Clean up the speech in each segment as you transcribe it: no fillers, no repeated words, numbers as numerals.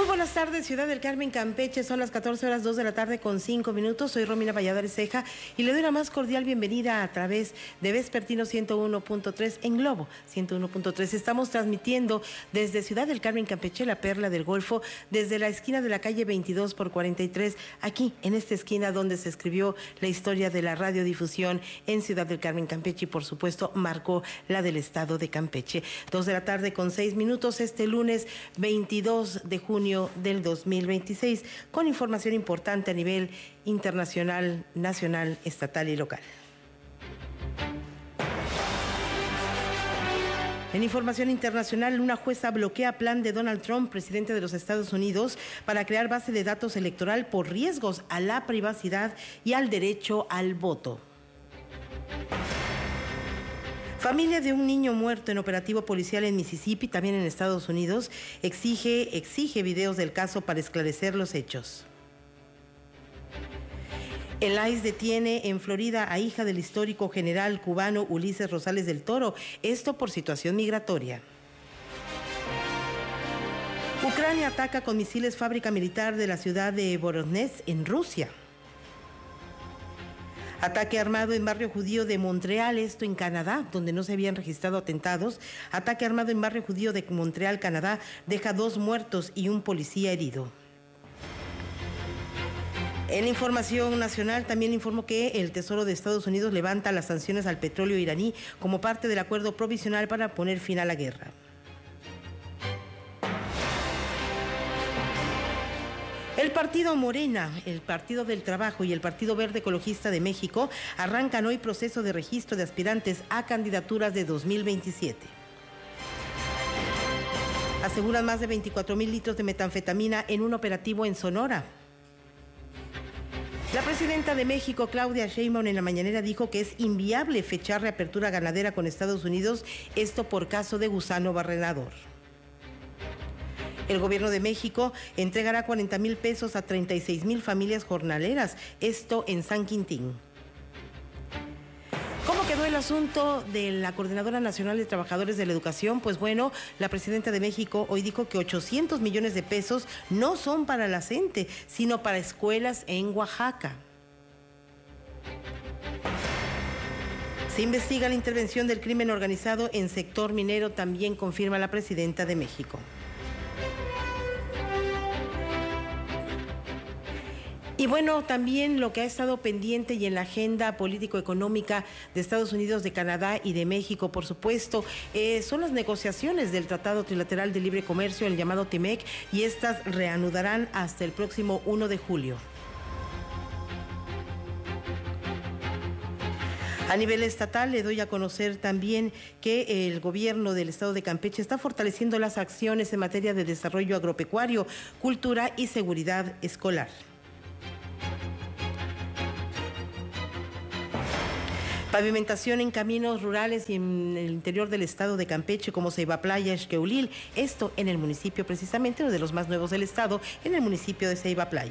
Muy buenas tardes, Ciudad del Carmen, Campeche. Son las 14:02 de la tarde con 5 minutos. Soy Romina Valladares Ceja y le doy la más cordial bienvenida a través de Vespertino 101.3 en Globo 101.3. Estamos transmitiendo desde Ciudad del Carmen, Campeche, la perla del Golfo, desde la esquina de la calle 22 por 43, aquí en esta esquina donde se escribió la historia de la radiodifusión en Ciudad del Carmen, Campeche, y por supuesto marcó la del estado de Campeche. 2 de la tarde con 6 minutos este lunes 22 de junio del 2026, con información importante a nivel internacional, nacional, estatal y local. En información internacional, una jueza bloquea plan de Donald Trump, presidente de los Estados Unidos, para crear base de datos electoral por riesgos a la privacidad y al derecho al voto. Familia de un niño muerto en operativo policial en Mississippi, también en Estados Unidos, exige videos del caso para esclarecer los hechos. El ICE detiene en Florida a hija del histórico general cubano Ulises Rosales del Toro, esto por situación migratoria. Ucrania ataca con misiles fábrica militar de la ciudad de Voronezh en Rusia. Ataque armado en barrio judío de Montreal, esto en Canadá, donde no se habían registrado atentados. Ataque armado en barrio judío de Montreal, Canadá, deja 2 muertos y un policía herido. En información nacional también informó que el Tesoro de Estados Unidos levanta las sanciones al petróleo iraní como parte del acuerdo provisional para poner fin a la guerra. El partido Morena, el Partido del Trabajo y el Partido Verde Ecologista de México arrancan hoy proceso de registro de aspirantes a candidaturas de 2027. Aseguran más de 24,000 litros de metanfetamina en un operativo en Sonora. La presidenta de México, Claudia Sheinbaum, en la mañanera dijo que es inviable fechar reapertura ganadera con Estados Unidos, esto por caso de gusano barrenador. El gobierno de México entregará 40,000 pesos a 36,000 familias jornaleras, esto en San Quintín. ¿Cómo quedó el asunto de la Coordinadora Nacional de Trabajadores de la Educación? Pues bueno, la presidenta de México hoy dijo que 800 millones de pesos no son para la CENTE, sino para escuelas en Oaxaca. Se investiga la intervención del crimen organizado en sector minero, también confirma la presidenta de México. Y bueno, también lo que ha estado pendiente y en la agenda político-económica de Estados Unidos, de Canadá y de México, por supuesto, son las negociaciones del Tratado Trilateral de Libre Comercio, el llamado TEMEC, y estas reanudarán hasta el próximo 1 de julio. A nivel estatal, le doy a conocer también que el gobierno del estado de Campeche está fortaleciendo las acciones en materia de desarrollo agropecuario, cultura y seguridad escolar. Pavimentación en caminos rurales y en el interior del estado de Campeche, como Ceiba Playa, Xqueulil, esto en el municipio, precisamente uno de los más nuevos del estado, en el municipio de Ceiba Playa.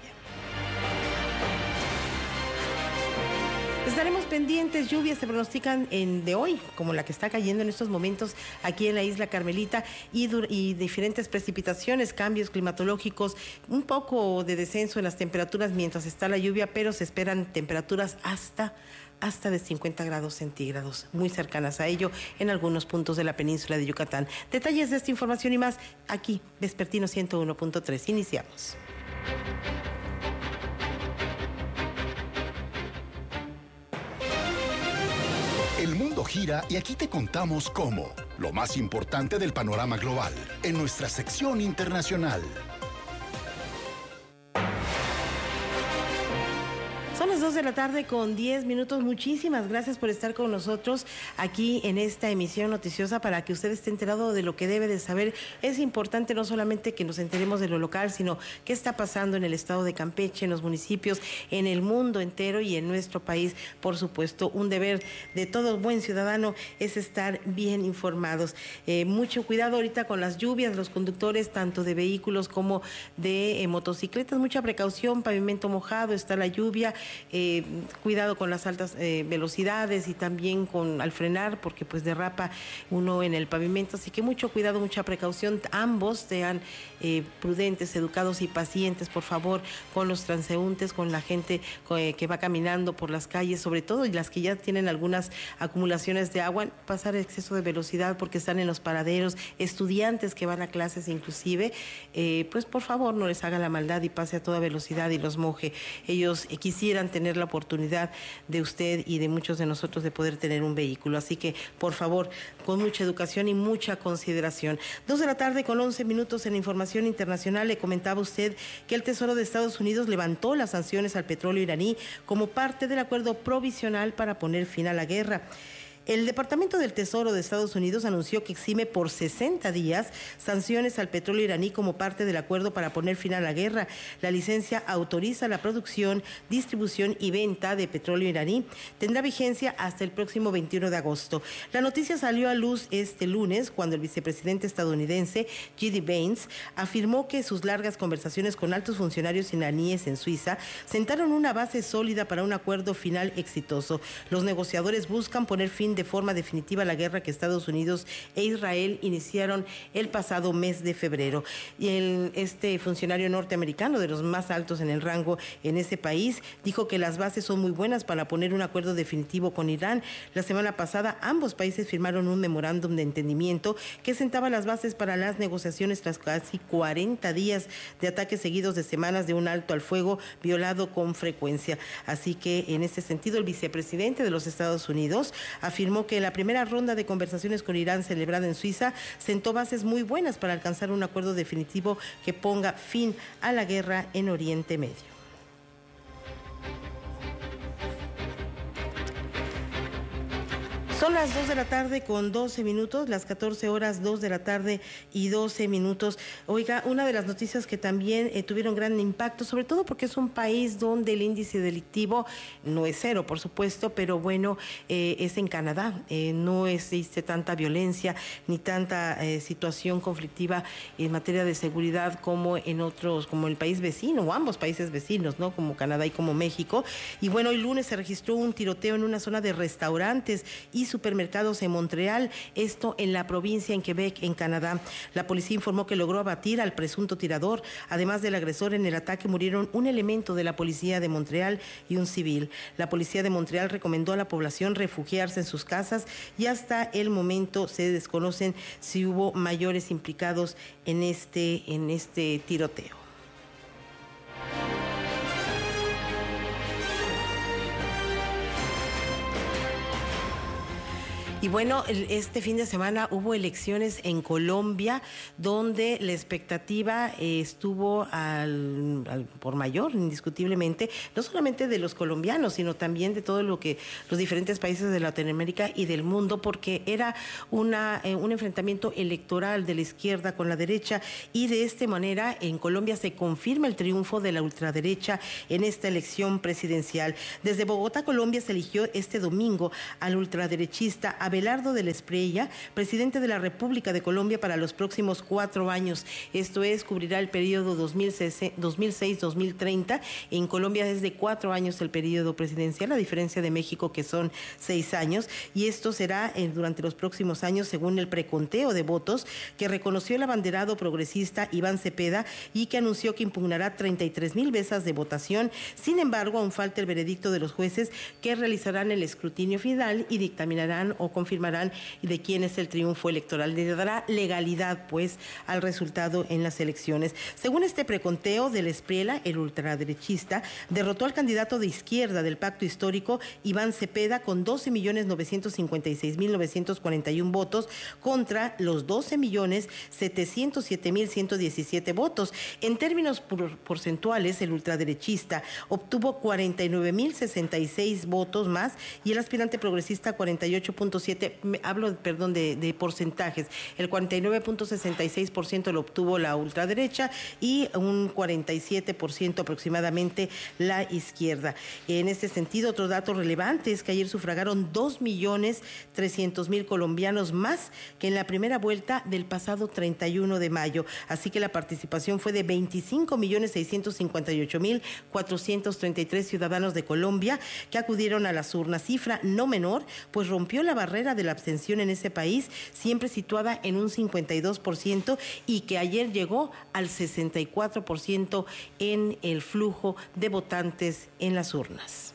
Estaremos pendientes, lluvias se pronostican de hoy, como la que está cayendo en estos momentos aquí en la isla Carmelita, y diferentes precipitaciones, cambios climatológicos, un poco de descenso en las temperaturas mientras está la lluvia, pero se esperan temperaturas hasta de 50 grados centígrados, muy cercanas a ello en algunos puntos de la península de Yucatán. Detalles de esta información y más aquí, Vespertino 101.3. Iniciamos. El mundo gira y aquí te contamos cómo. Lo más importante del panorama global en nuestra sección internacional. Son las 2 de la tarde con 10 minutos. Muchísimas gracias por estar con nosotros aquí en esta emisión noticiosa para que usted esté enterado de lo que debe de saber. Es importante no solamente que nos enteremos de lo local, sino qué está pasando en el estado de Campeche, en los municipios, en el mundo entero y en nuestro país. Por supuesto, un deber de todo buen ciudadano es estar bien informados. Mucho cuidado ahorita con las lluvias, los conductores tanto de vehículos como de motocicletas. Mucha precaución, pavimento mojado, está la lluvia. cuidado con las altas velocidades y también al frenar, porque pues derrapa uno en el pavimento, así que mucho cuidado, mucha precaución. Ambos sean prudentes, educados y pacientes, por favor, con los transeúntes, con la gente que va caminando por las calles, sobre todo, y las que ya tienen algunas acumulaciones de agua, pasar exceso de velocidad porque están en los paraderos, estudiantes que van a clases inclusive, pues por favor no les haga la maldad y pase a toda velocidad y los moje. Ellos quisieran tener la oportunidad de usted y de muchos de nosotros de poder tener un vehículo, así que por favor, con mucha educación y mucha consideración. 2:11 p.m. en información internacional. Le comentaba usted que el Tesoro de Estados Unidos levantó las sanciones al petróleo iraní como parte del acuerdo provisional para poner fin a la guerra. El Departamento del Tesoro de Estados Unidos anunció que exime por 60 días sanciones al petróleo iraní como parte del acuerdo para poner fin a la guerra. La licencia autoriza la producción, distribución y venta de petróleo iraní. Tendrá vigencia hasta el próximo 21 de agosto. La noticia salió a luz este lunes cuando el vicepresidente estadounidense J.D. Vance afirmó que sus largas conversaciones con altos funcionarios iraníes en Suiza sentaron una base sólida para un acuerdo final exitoso. Los negociadores buscan poner fin de forma definitiva la guerra que Estados Unidos e Israel iniciaron el pasado mes de febrero. Y este funcionario norteamericano, de los más altos en el rango en ese país, dijo que las bases son muy buenas para poner un acuerdo definitivo con Irán. La semana pasada ambos países firmaron un memorándum de entendimiento que sentaba las bases para las negociaciones tras casi 40 días de ataques seguidos de semanas de un alto al fuego violado con frecuencia. Así que en ese sentido el vicepresidente de los Estados Unidos afirmó que la primera ronda de conversaciones con Irán celebrada en Suiza sentó bases muy buenas para alcanzar un acuerdo definitivo que ponga fin a la guerra en Oriente Medio. Son las 2:12 p.m, las 14:02 p.m. Oiga, una de las noticias que también tuvieron gran impacto, sobre todo porque es un país donde el índice delictivo no es cero, por supuesto, pero bueno, es en Canadá. No existe tanta violencia ni tanta situación conflictiva en materia de seguridad como en otros, como el país vecino, o ambos países vecinos, ¿no? Como Canadá y como México. Y bueno, el lunes se registró un tiroteo en una zona de restaurantes y supermercados en Montreal, esto en la provincia en Quebec, en Canadá. La policía informó que logró abatir al presunto tirador. Además del agresor, en el ataque murieron un elemento de la policía de Montreal y un civil. La policía de Montreal recomendó a la población refugiarse en sus casas y hasta el momento se desconocen si hubo mayores implicados en este tiroteo. Y bueno, este fin de semana hubo elecciones en Colombia, donde la expectativa estuvo por mayor, indiscutiblemente, no solamente de los colombianos, sino también de todo los diferentes países de Latinoamérica y del mundo, porque era un enfrentamiento electoral de la izquierda con la derecha, y de esta manera en Colombia se confirma el triunfo de la ultraderecha en esta elección presidencial. Desde Bogotá, Colombia, se eligió este domingo al ultraderechista Abelardo de la Espriella, presidente de la República de Colombia para los próximos 4 años. Esto es, cubrirá el periodo 2006-2030. En Colombia es de 4 años el periodo presidencial, a diferencia de México, que son 6 años. Y esto será durante los próximos años, según el preconteo de votos que reconoció el abanderado progresista Iván Cepeda y que anunció que impugnará 33,000 mesas de votación. Sin embargo, aún falta el veredicto de los jueces, que realizarán el escrutinio final y dictaminarán o confirmarán de quién es el triunfo electoral. Le dará legalidad, pues, al resultado en las elecciones. Según este preconteo del Espriella, el ultraderechista derrotó al candidato de izquierda del Pacto Histórico, Iván Cepeda, con 12,956,941 votos contra los 12,707,117 votos. En términos porcentuales, el ultraderechista obtuvo 49,066 votos más y el aspirante progresista 48,7 de porcentajes. El 49.66% lo obtuvo la ultraderecha y un 47% aproximadamente la izquierda. En este sentido, otro dato relevante es que ayer sufragaron 2.300.000 colombianos más que en la primera vuelta del pasado 31 de mayo. Así que la participación fue de 25.658.433 ciudadanos de Colombia que acudieron a las urnas, cifra no menor, pues rompió la barrera de la abstención en ese país, siempre situada en un 52% y que ayer llegó al 64% en el flujo de votantes en las urnas.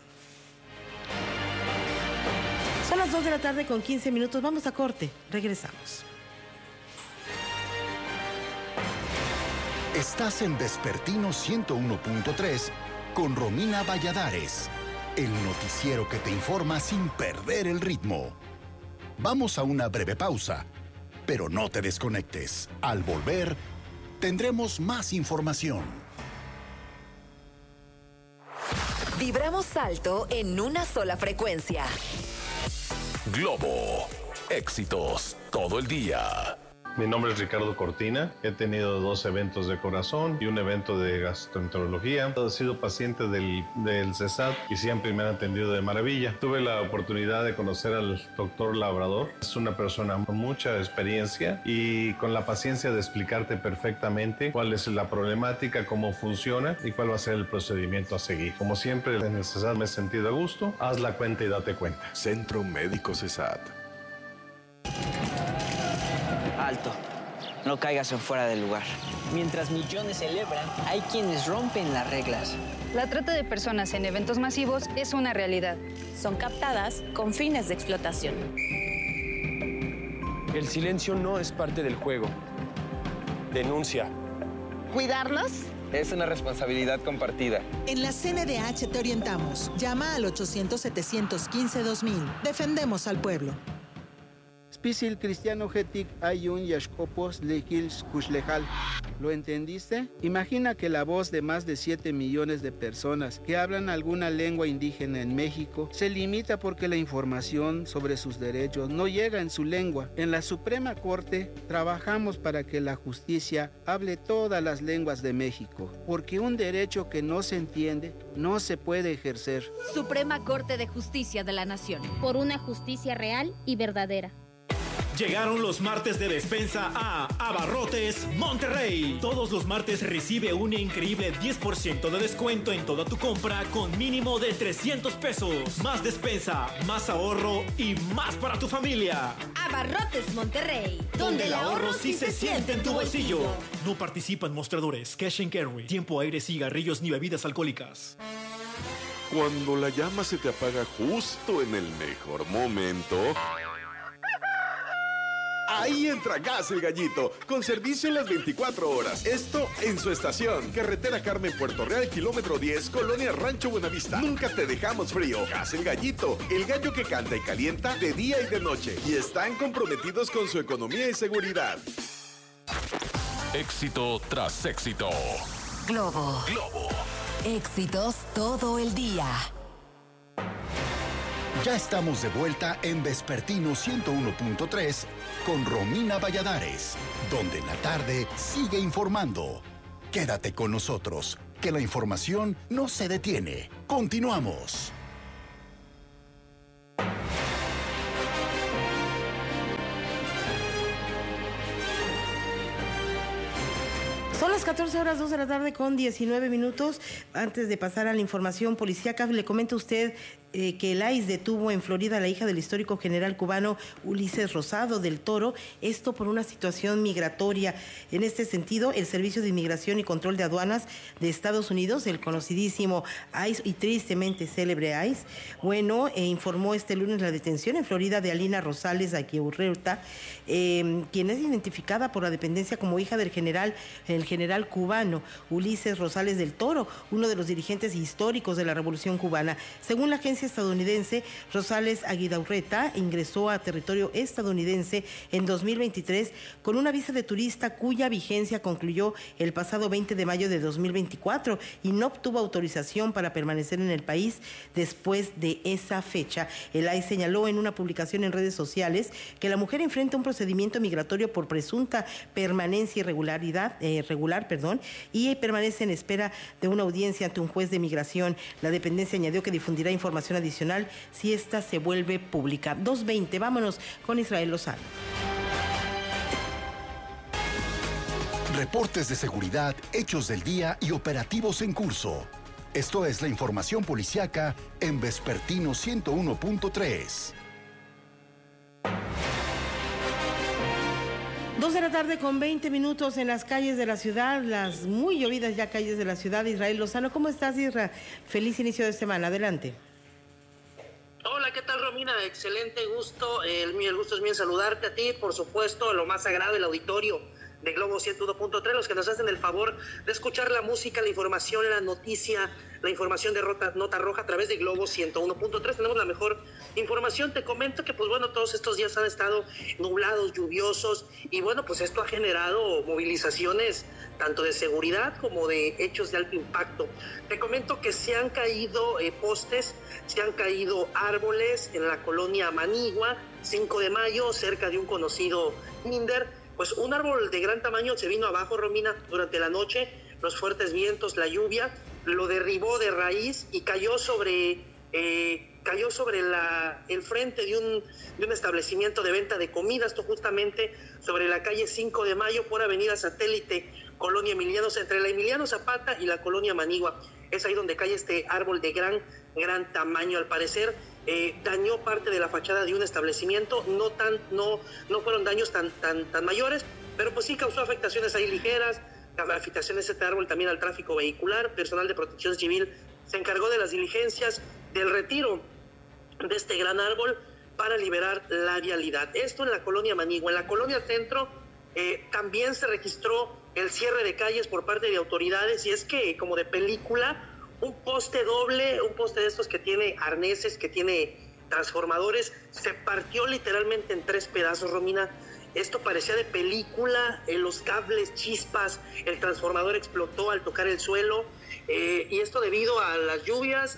Son las 2 de la tarde con 15 minutos, vamos a corte, regresamos. Estás en Vespertino 101.3 con Romina Valladares, el noticiero que te informa sin perder el ritmo. Vamos a una breve pausa, pero no te desconectes. Al volver, tendremos más información. Vibramos alto en una sola frecuencia. Globo, éxitos todo el día. Mi nombre es Ricardo Cortina, he tenido 2 eventos de corazón y un evento de gastroenterología. He sido paciente del CESAT y siempre me han atendido de maravilla. Tuve la oportunidad de conocer al doctor Labrador. Es una persona con mucha experiencia y con la paciencia de explicarte perfectamente cuál es la problemática, cómo funciona y cuál va a ser el procedimiento a seguir. Como siempre en el CESAT me he sentido a gusto. Haz la cuenta y date cuenta. Centro Médico CESAT. Alto, no caigas en fuera del lugar. Mientras millones celebran, hay quienes rompen las reglas. La trata de personas en eventos masivos es una realidad. Son captadas con fines de explotación. El silencio no es parte del juego. Denuncia. ¿Cuidarlos? Es una responsabilidad compartida. En la CNDH te orientamos. Llama al 800-715-2000. Defendemos al pueblo. Spisil cristiano getic ayun yashkopos lekils kushlejal. ¿Lo entendiste? Imagina que la voz de más de 7 millones de personas que hablan alguna lengua indígena en México se limita porque la información sobre sus derechos no llega en su lengua. En la Suprema Corte trabajamos para que la justicia hable todas las lenguas de México, porque un derecho que no se entiende no se puede ejercer. Suprema Corte de Justicia de la Nación. Por una justicia real y verdadera. Llegaron los martes de despensa a Abarrotes Monterrey. Todos los martes recibe un increíble 10% de descuento en toda tu compra con mínimo de 300 pesos. Más despensa, más ahorro y más para tu familia. Abarrotes Monterrey, donde el ahorro sí se siente en tu bolsillo. No participan mostradores, cash and carry, tiempo, aire, cigarrillos ni bebidas alcohólicas. Cuando la llama se te apaga justo en el mejor momento, ahí entra Gas El Gallito, con servicio en las 24 horas. Esto en su estación. Carretera Carmen, Puerto Real, kilómetro 10, Colonia Rancho Buenavista. Nunca te dejamos frío. Gas El Gallito, el gallo que canta y calienta de día y de noche. Y están comprometidos con su economía y seguridad. Éxito tras éxito. Globo. Éxitos todo el día. Ya estamos de vuelta en Vespertino 101.3 con Romina Valladares, donde la tarde sigue informando. Quédate con nosotros, que la información no se detiene. Continuamos. Son las 14:02 de la tarde con 19 minutos. Antes de pasar a la información policíaca, le comento a usted que el ICE detuvo en Florida a la hija del histórico general cubano Ulises Rosado del Toro, esto por una situación migratoria. En este sentido, el Servicio de Inmigración y Control de Aduanas de Estados Unidos, el conocidísimo ICE y tristemente célebre ICE, informó este lunes la detención en Florida de Alina Rosales Aguirreta, quien es identificada por la dependencia como hija del general cubano Ulises Rosales del Toro, uno de los dirigentes históricos de la Revolución Cubana. Según la agencia residencia estadounidense, Rosales Aguidaurreta ingresó a territorio estadounidense en 2023 con una visa de turista cuya vigencia concluyó el pasado 20 de mayo de 2024 y no obtuvo autorización para permanecer en el país después de esa fecha. El ICE señaló en una publicación en redes sociales que la mujer enfrenta un procedimiento migratorio por presunta permanencia irregular y permanece en espera de una audiencia ante un juez de migración. La dependencia añadió que difundirá información adicional si esta se vuelve pública. 2:20, vámonos con Israel Lozano. Reportes de seguridad, hechos del día y operativos en curso. Esto es la información policiaca en Vespertino 101.3. 2 de la tarde con 20 minutos en las calles de la ciudad, las muy llovidas ya calles de la ciudad. Israel Lozano, ¿cómo estás, Isra? Feliz inicio de semana, adelante. Hola, ¿qué tal, Romina? Excelente gusto, el gusto es mío saludarte a ti, por supuesto, lo más sagrado, el auditorio de Globo 101.3, los que nos hacen el favor de escuchar la música, la información, la noticia, la información de Nota Roja a través de Globo 101.3. Tenemos la mejor información. Te comento que, pues bueno, todos estos días han estado nublados, lluviosos, y bueno, pues esto ha generado movilizaciones tanto de seguridad como de hechos de alto impacto. Te comento que se han caído postes, se han caído árboles en la colonia Manigua, 5 de mayo, cerca de un conocido kinder. Pues un árbol de gran tamaño se vino abajo, Romina, durante la noche. Los fuertes vientos, la lluvia, lo derribó de raíz y cayó sobre el frente de un establecimiento de venta de comida. Esto justamente sobre la calle 5 de mayo por avenida Satélite, Colonia Emiliano, entre la Emiliano Zapata y la Colonia Manigua. Es ahí donde cae este árbol de gran tamaño. Al parecer dañó parte de la fachada de un establecimiento. No fueron daños tan mayores, pero pues sí causó afectaciones ahí ligeras, afectaciones este árbol también al tráfico vehicular. Personal de Protección Civil se encargó de las diligencias del retiro de este gran árbol para liberar la vialidad. Esto en la Colonia Manigua. En la Colonia Centro también se registró el cierre de calles por parte de autoridades, y es que, como de película, un poste doble, un poste de estos que tiene arneses, que tiene transformadores, se partió literalmente en 3 pedazos, Romina. Esto parecía de película, los cables, chispas, el transformador explotó al tocar el suelo, y esto debido a las lluvias,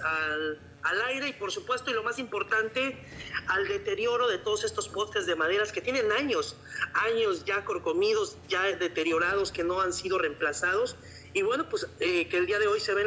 al aire y, por supuesto, y lo más importante, al deterioro de todos estos postes de maderas que tienen años ya corcomidos, ya deteriorados, que no han sido reemplazados. Y bueno, pues que el día de hoy se ven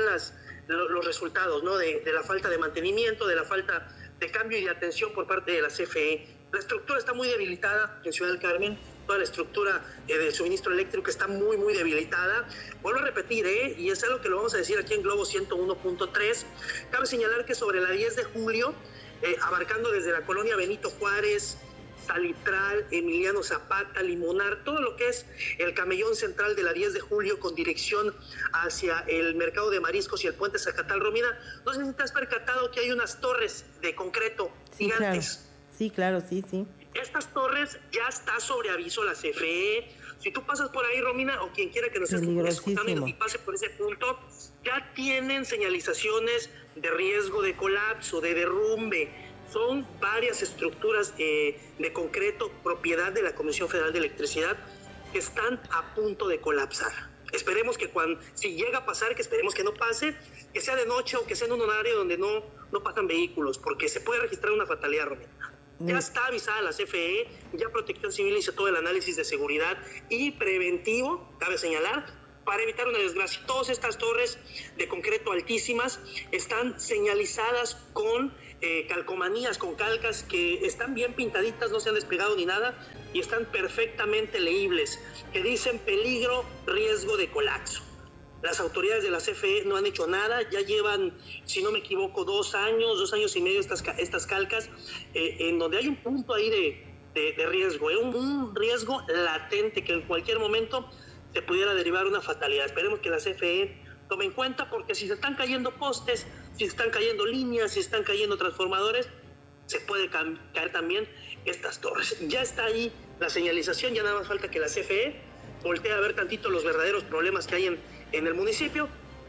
los resultados, ¿no? de la falta de mantenimiento, de la falta de cambio y de atención por parte de la CFE. La estructura está muy debilitada en Ciudad del Carmen, toda la estructura del suministro eléctrico está muy, muy debilitada. Vuelvo a repetir, y es algo que lo vamos a decir aquí en Globo 101.3. Cabe señalar que sobre la 10 de julio, abarcando desde la colonia Benito Juárez, Salitral, Emiliano Zapata, Limonar, todo lo que es el camellón central de la 10 de julio con dirección hacia el mercado de mariscos y el puente Zacatal, Romina, no sé si te has percatado que hay unas torres de concreto gigantes. Claro. Sí, claro, sí. Estas torres ya está sobre aviso la CFE. Si tú pasas por ahí, Romina, o quien quiera que nos esté escuchando y pase por ese punto, ya tienen señalizaciones de riesgo de colapso, de derrumbe. Son varias estructuras de concreto, propiedad de la Comisión Federal de Electricidad, que están a punto de colapsar. Esperemos que si llega a pasar, que esperemos que no pase, que sea de noche o que sea en un horario donde no pasan vehículos, porque se puede registrar una fatalidad, Romina. Ya está avisada la CFE, ya Protección Civil hizo todo el análisis de seguridad y preventivo, cabe señalar, para evitar una desgracia. Todas estas torres de concreto altísimas están señalizadas con calcomanías, con calcas que están bien pintaditas, no se han despegado ni nada y están perfectamente leíbles, que dicen peligro, riesgo de colapso. Las autoridades de la CFE no han hecho nada, ya llevan, si no me equivoco, 2 años y medio estas calcas, en donde hay un punto ahí de riesgo, un riesgo latente que en cualquier momento se pudiera derivar una fatalidad. Esperemos que la CFE tome en cuenta, porque si se están cayendo postes, si se están cayendo líneas, si se están cayendo transformadores, se puede caer también estas torres. Ya está ahí la señalización, ya nada más falta que la CFE voltee a ver tantito los verdaderos problemas que hay en el municipio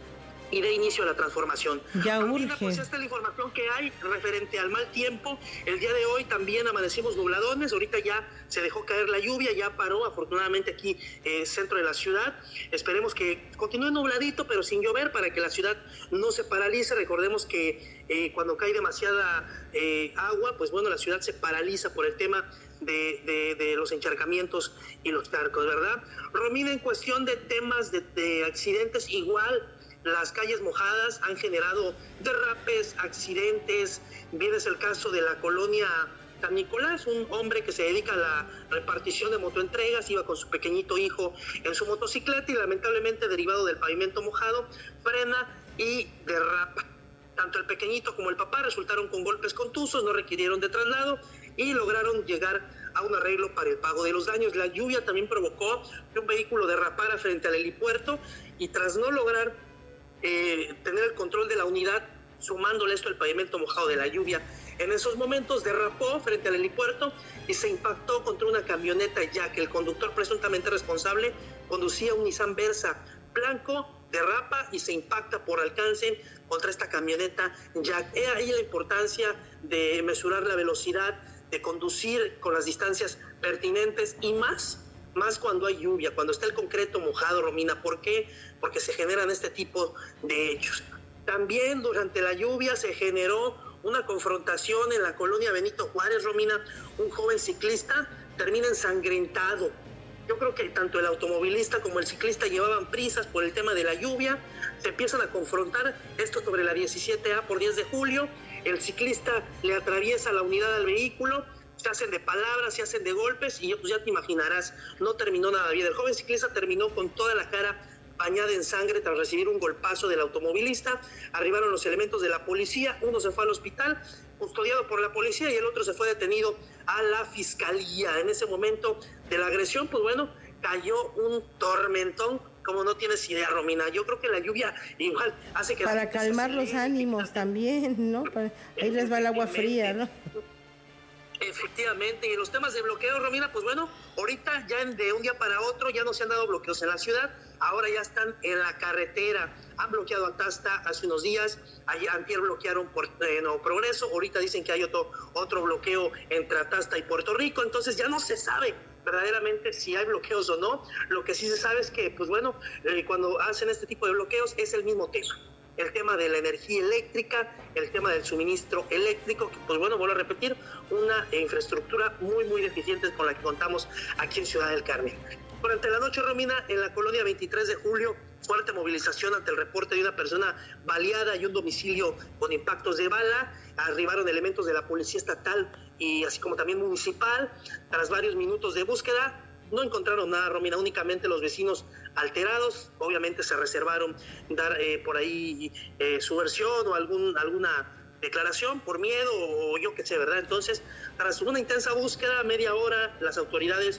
y dé inicio a la transformación. Ya Romina, urge. pues esta es la información que hay referente al mal tiempo. El día de hoy también amanecimos nubladones, ahorita ya se dejó caer la lluvia, ya paró afortunadamente aquí centro de la ciudad. Esperemos que continúe nubladito pero sin llover para que la ciudad no se paralice. Recordemos que cuando cae demasiada agua, pues bueno, la ciudad se paraliza por el tema de los encharcamientos y los charcos, ¿verdad? Romina, en cuestión de temas de accidentes, igual las calles mojadas han generado derrapes, accidentes. Bien es el caso de la colonia San Nicolás, un hombre que se dedica a la repartición de motoentregas, iba con su pequeñito hijo en su motocicleta y lamentablemente, derivado del pavimento mojado, frena y derrapa. Tanto el pequeñito como el papá resultaron con golpes contusos, no requirieron de traslado y lograron llegar a un arreglo para el pago de los daños. La lluvia también provocó que un vehículo derrapara frente al helipuerto y tras no lograr tener el control de la unidad, sumándole esto el pavimento mojado de la lluvia, en esos momentos derrapó frente al helipuerto y se impactó contra una camioneta, ya que el conductor presuntamente responsable conducía un Nissan Versa blanco, derrapa y se impacta por alcance contra esta camioneta Jack. He ahí la importancia de mesurar la velocidad, de conducir con las distancias pertinentes y más cuando hay lluvia, cuando está el concreto mojado, Romina. ¿Por qué? Porque se generan este tipo de hechos. También durante la lluvia se generó una confrontación en la colonia Benito Juárez, Romina. Un joven ciclista termina ensangrentado. Yo creo que tanto el automovilista como el ciclista llevaban prisas por el tema de la lluvia. Se empiezan a confrontar, esto sobre la 17A por 10 de julio. El ciclista le atraviesa la unidad al vehículo, se hacen de palabras, se hacen de golpes y pues ya te imaginarás, no terminó nada bien. El joven ciclista terminó con toda la cara bañada en sangre tras recibir un golpazo del automovilista. Arribaron los elementos de la policía, uno se fue al hospital custodiado por la policía y el otro se fue detenido a la fiscalía. En ese momento de la agresión, pues bueno, cayó un tormentón como no tienes idea, Romina. Yo creo que la lluvia igual hace que... Para calmar los ánimos también, ¿no? Ahí les va el agua fría, ¿no? Efectivamente, y los temas de bloqueo, Romina, pues bueno, ahorita ya de un día para otro ya no se han dado bloqueos en la ciudad, ahora ya están en la carretera. Han bloqueado Antasta hace unos días, antier bloquearon por Nuevo Progreso, ahorita dicen que hay otro bloqueo entre Antasta y Puerto Rico, entonces ya no se sabe verdaderamente si hay bloqueos o no. Lo que sí se sabe es que, pues bueno, cuando hacen este tipo de bloqueos es el mismo tema. El tema de la energía eléctrica, el tema del suministro eléctrico, que pues bueno, vuelvo a repetir, una infraestructura muy deficiente con la que contamos aquí en Ciudad del Carmen. Durante la noche, Romina, en la colonia 23 de julio, fuerte movilización ante el reporte de una persona baleada y un domicilio con impactos de bala. Arribaron elementos de la policía estatal y así como también municipal. Tras varios minutos de búsqueda, no encontraron nada, Romina, únicamente los vecinos alterados. Obviamente se reservaron dar por ahí su versión o alguna declaración por miedo o yo qué sé, ¿verdad? Entonces, tras una intensa búsqueda, media hora, las autoridades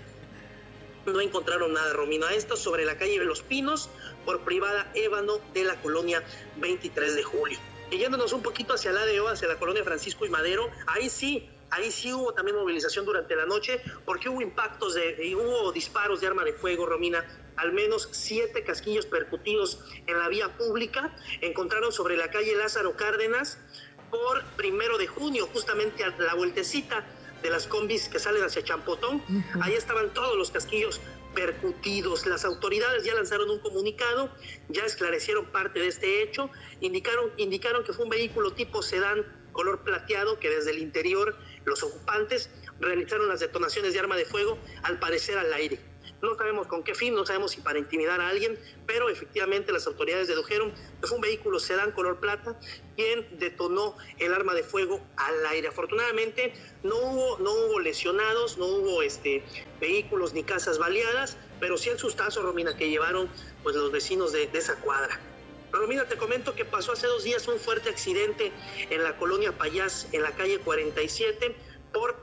no encontraron nada, Romina. Esto sobre la calle de Los Pinos, por privada Ébano de la colonia 23 de julio. Y yéndonos un poquito hacia la ADO, hacia la colonia Francisco y Madero, ahí sí hubo también movilización durante la noche, porque hubo impactos hubo disparos de arma de fuego, Romina. Al menos 7 casquillos percutidos en la vía pública. Encontraron sobre la calle Lázaro Cárdenas por 1 de junio, justamente a la vueltecita de las combis que salen hacia Champotón. Ahí estaban todos los casquillos percutidos. Las autoridades ya lanzaron un comunicado, ya esclarecieron parte de este hecho, indicaron que fue un vehículo tipo sedán color plateado, que desde el interior los ocupantes realizaron las detonaciones de arma de fuego, al parecer al aire. No sabemos con qué fin, no sabemos si para intimidar a alguien, pero efectivamente las autoridades dedujeron que fue un vehículo sedán color plata quien detonó el arma de fuego al aire. Afortunadamente no hubo lesionados, no hubo vehículos ni casas baleadas, pero sí el sustazo, Romina, que llevaron pues los vecinos de esa cuadra. Romina, te comento que pasó hace 2 días un fuerte accidente en la colonia Payás, en la calle 47 por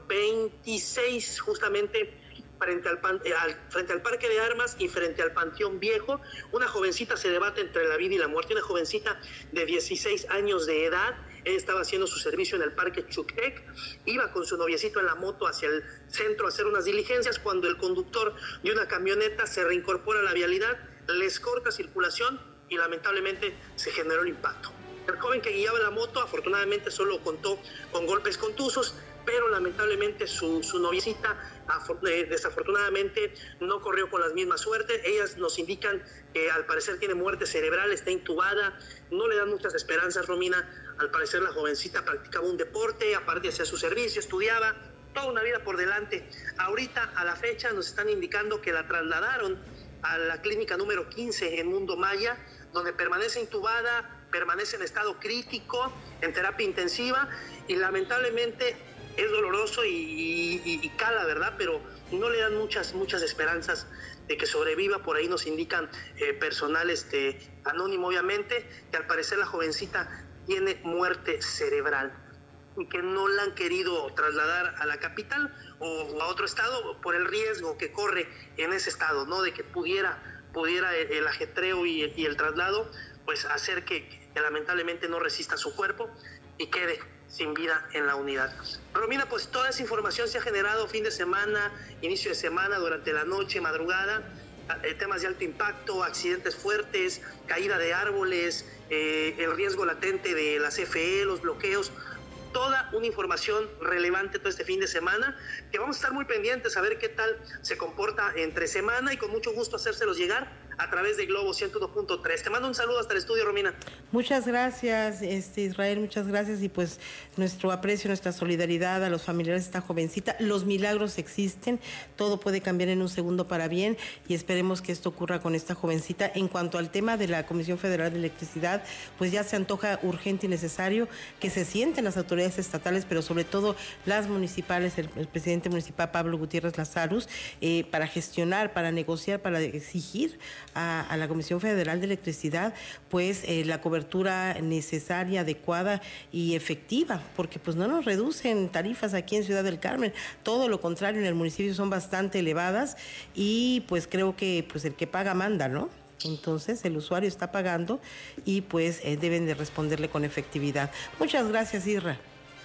26, justamente frente al Parque de Armas y frente al Panteón Viejo. Una jovencita se debate entre la vida y la muerte, una jovencita de 16 años de edad. Él estaba haciendo su servicio en el Parque Chuctec, iba con su noviecito en la moto hacia el centro a hacer unas diligencias, cuando el conductor de una camioneta se reincorpora a la vialidad, les corta circulación y lamentablemente se generó el impacto. El joven que guiaba la moto afortunadamente solo contó con golpes contusos, pero lamentablemente su noviecita desafortunadamente no corrió con las mismas suertes. Ellas nos indican que al parecer tiene muerte cerebral, está intubada, no le dan muchas esperanzas, Romina. Al parecer la jovencita practicaba un deporte, aparte hacía su servicio, estudiaba, toda una vida por delante. Ahorita a la fecha nos están indicando que la trasladaron a la clínica número 15 en Mundo Maya, donde permanece intubada, permanece en estado crítico, en terapia intensiva, y lamentablemente es doloroso y cala, ¿verdad? Pero no le dan muchas esperanzas de que sobreviva. Por ahí nos indican personal anónimo, obviamente, que al parecer la jovencita tiene muerte cerebral y que no la han querido trasladar a la capital o a otro estado por el riesgo que corre en ese estado, ¿no? De que pudiera el ajetreo y el traslado pues hacer que lamentablemente no resista su cuerpo y quede sin vida en la unidad. Romina, pues toda esa información se ha generado fin de semana, inicio de semana, durante la noche, madrugada, temas de alto impacto, accidentes fuertes, caída de árboles, el riesgo latente de la CFE, los bloqueos, toda una información relevante todo este fin de semana, que vamos a estar muy pendientes a ver qué tal se comporta entre semana y con mucho gusto hacérselos llegar a través de Globo 101.3. Te mando un saludo hasta el estudio, Romina. Muchas gracias, Israel, muchas gracias, y pues nuestro aprecio, nuestra solidaridad a los familiares de esta jovencita. Los milagros existen, todo puede cambiar en un segundo para bien, y esperemos que esto ocurra con esta jovencita. En cuanto al tema de la Comisión Federal de Electricidad, pues ya se antoja urgente y necesario que se sienten las autoridades estatales, pero sobre todo las municipales, el presidente municipal Pablo Gutiérrez Lazarus, para gestionar, para negociar, para exigir a la Comisión Federal de Electricidad pues la cobertura necesaria, adecuada y efectiva, porque pues no nos reducen tarifas aquí en Ciudad del Carmen, todo lo contrario, en el municipio son bastante elevadas, y pues creo que pues el que paga manda, ¿no? Entonces el usuario está pagando y pues deben de responderle con efectividad. Muchas gracias, Isra.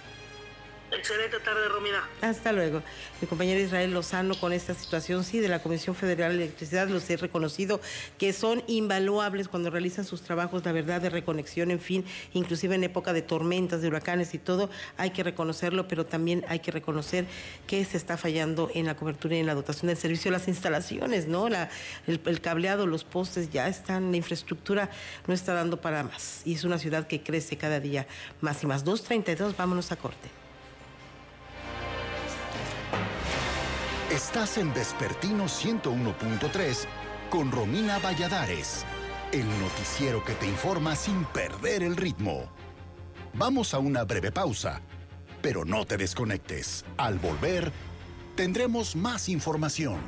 Excelente tarde, Romina. Hasta luego. Mi compañero Israel Lozano, con esta situación, sí, de la Comisión Federal de Electricidad, los he reconocido que son invaluables cuando realizan sus trabajos, la verdad, de reconexión, en fin, inclusive en época de tormentas, de huracanes y todo, hay que reconocerlo, pero también hay que reconocer que se está fallando en la cobertura y en la dotación del servicio, las instalaciones, ¿no? El cableado, los postes ya están, la infraestructura no está dando para más, y es una ciudad que crece cada día más y más. 2:32, vámonos a corte. Estás en Vespertino 101.3 con Romina Valladares, el noticiero que te informa sin perder el ritmo. Vamos a una breve pausa, pero no te desconectes. Al volver, tendremos más información.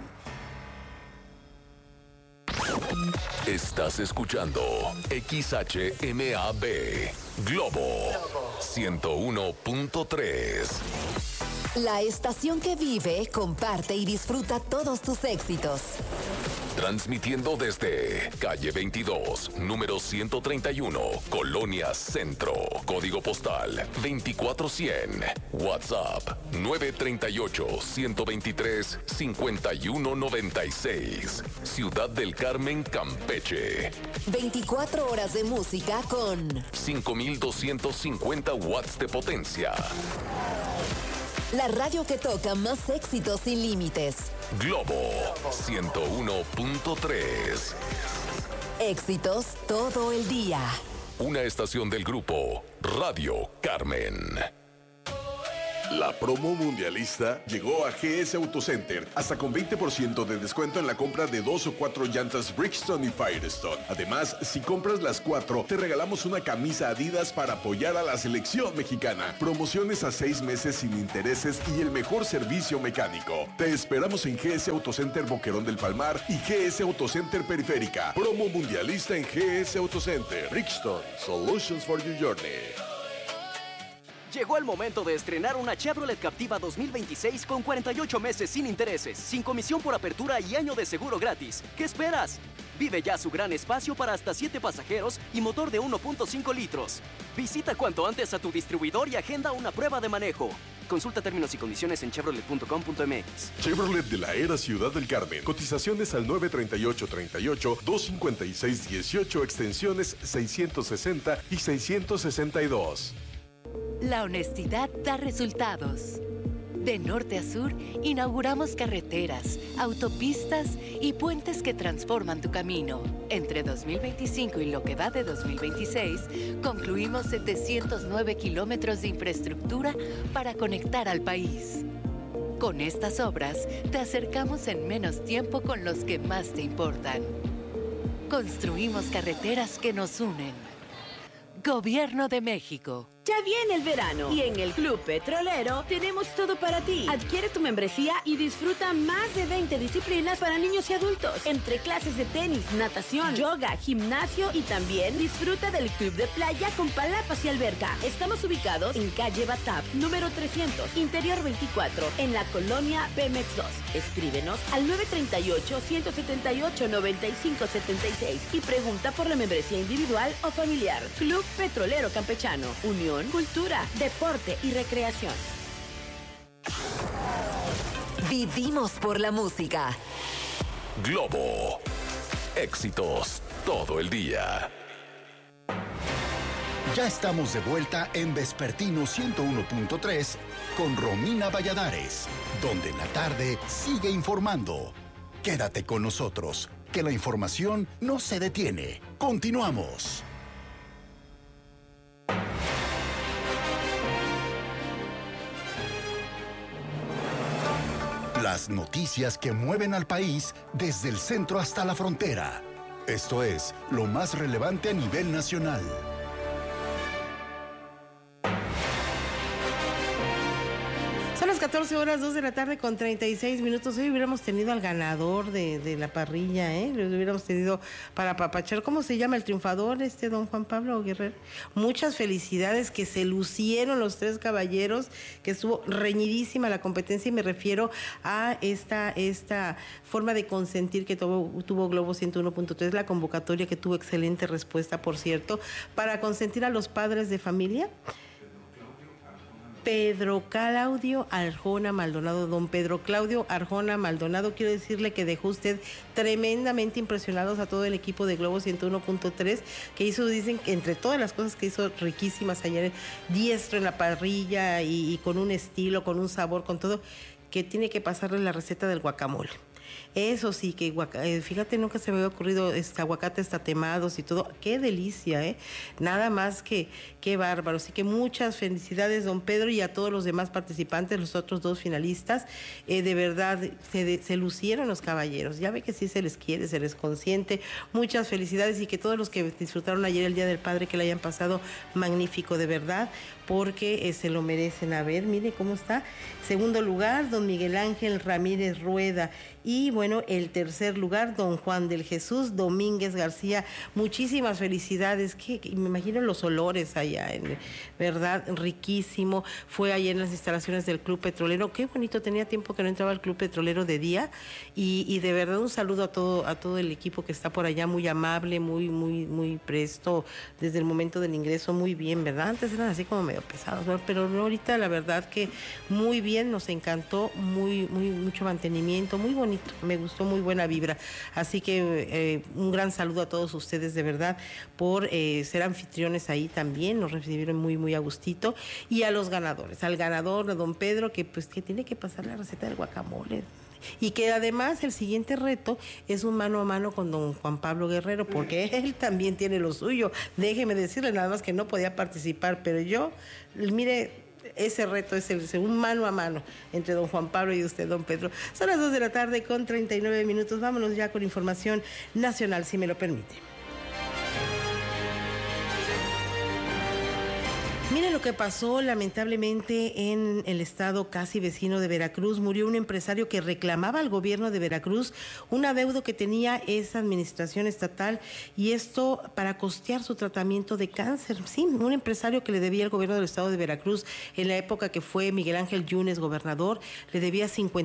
Estás escuchando XHMAB Globo 101.3. La estación que vive, comparte y disfruta todos tus éxitos. Transmitiendo desde calle 22, número 131, Colonia Centro, código postal 24100, WhatsApp 938-123-5196, Ciudad del Carmen, Campeche. 24 horas de música con 5250 watts de potencia. La radio que toca más éxitos sin límites. Globo 101.3. Éxitos todo el día. Una estación del grupo Radio Carmen. La promo mundialista llegó a GS Autocenter, hasta con 20% de descuento en la compra de 2 o 4 llantas Bridgestone y Firestone. Además, si compras las 4, te regalamos una camisa Adidas para apoyar a la selección mexicana. Promociones a 6 meses sin intereses y el mejor servicio mecánico. Te esperamos en GS Autocenter Boquerón del Palmar y GS Autocenter Periférica. Promo mundialista en GS Autocenter. Bridgestone, Solutions for Your Journey. Llegó el momento de estrenar una Chevrolet Captiva 2026 con 48 meses sin intereses, sin comisión por apertura y año de seguro gratis. ¿Qué esperas? Vive ya su gran espacio para hasta 7 pasajeros y motor de 1.5 litros. Visita cuanto antes a tu distribuidor y agenda una prueba de manejo. Consulta términos y condiciones en chevrolet.com.mx. Chevrolet de la Era Ciudad del Carmen. Cotizaciones al 938-38, 256-18, extensiones 660 y 662. La honestidad da resultados. De norte a sur, inauguramos carreteras, autopistas y puentes que transforman tu camino. Entre 2025 y lo que va de 2026, concluimos 709 kilómetros de infraestructura para conectar al país. Con estas obras, te acercamos en menos tiempo con los que más te importan. Construimos carreteras que nos unen. Gobierno de México. Ya viene el verano y en el Club Petrolero tenemos todo para ti. Adquiere tu membresía y disfruta más de 20 disciplinas para niños y adultos. Entre clases de tenis, natación, yoga, gimnasio y también disfruta del Club de Playa con palapas y alberca. Estamos ubicados en calle Batap, número 300, Interior 24, en la colonia Pemex 2. Escríbenos al 938-178-9576 y pregunta por la membresía individual o familiar. Club Petrolero Campechano, Unión, Cultura, Deporte y Recreación. Vivimos por la música. Globo. Éxitos todo el día. Ya estamos de vuelta en Vespertino 101.3 con Romina Valladares, donde la tarde sigue informando. Quédate con nosotros, que la información no se detiene. Continuamos. Las noticias que mueven al país desde el centro hasta la frontera. Esto es lo más relevante a nivel nacional. Son las 14 horas, 2 de la tarde con 36 minutos. Hoy hubiéramos tenido al ganador de la parrilla, ¿eh? Lo hubiéramos tenido para papachar. ¿Cómo se llama el triunfador, don Juan Pablo Guerrero? Muchas felicidades, que se lucieron los tres caballeros, que estuvo reñidísima la competencia, y me refiero a esta forma de consentir que tuvo Globo 101.3, la convocatoria que tuvo excelente respuesta, por cierto, para consentir a los padres de familia. Pedro Claudio Arjona Maldonado, don Pedro Claudio Arjona Maldonado, quiero decirle que dejó usted tremendamente impresionados a todo el equipo de Globo 101.3, que hizo, dicen, que entre todas las cosas que hizo riquísimas ayer, diestro en la parrilla y con un estilo, con un sabor, con todo, que tiene que pasarle la receta del guacamole. Eso sí, que fíjate, nunca se me había ocurrido aguacates tatemados y todo. ¡Qué delicia, eh! Nada más que qué bárbaro. Así que muchas felicidades, don Pedro, y a todos los demás participantes, los otros dos finalistas. De verdad, se lucieron los caballeros. Ya ve que sí se les quiere, se les consiente. Muchas felicidades, y que todos los que disfrutaron ayer el Día del Padre, que le hayan pasado magnífico, de verdad, porque se lo merecen. A ver, mire cómo está. Segundo lugar, don Miguel Ángel Ramírez Rueda. Y bueno, el tercer lugar, don Juan del Jesús Domínguez García. Muchísimas felicidades. Que me imagino los olores allá, verdad, riquísimo. Fue ayer en las instalaciones del Club Petrolero. Qué bonito, tenía tiempo que no entraba al Club Petrolero de día. Y de verdad un saludo a todo el equipo que está por allá, muy amable, muy presto desde el momento del ingreso, muy bien, ¿verdad? Antes eran así como medio pesados, ¿no? Pero no, ahorita la verdad que muy bien, nos encantó, mucho mantenimiento, muy bonito. Me gustó, muy buena vibra. Así que un gran saludo a todos ustedes, de verdad, por ser anfitriones ahí también. Nos recibieron muy a gustito. Y a los ganadores, al ganador de don Pedro, que tiene que pasar la receta del guacamole. Y que además el siguiente reto es un mano a mano con don Juan Pablo Guerrero, porque él también tiene lo suyo. Déjeme decirle nada más que no podía participar, pero yo, mire, ese reto es un mano a mano entre don Juan Pablo y usted, don Pedro. Son las 2 de la tarde con 39 minutos. Vámonos ya con información nacional, si me lo permite. Mire lo que pasó lamentablemente en el estado casi vecino de Veracruz. Murió un empresario que reclamaba al gobierno de Veracruz un adeudo que tenía esa administración estatal, y esto para costear su tratamiento de cáncer. Sí, un empresario que le debía al gobierno del estado de Veracruz en la época que fue Miguel Ángel Yunes gobernador, le debía 50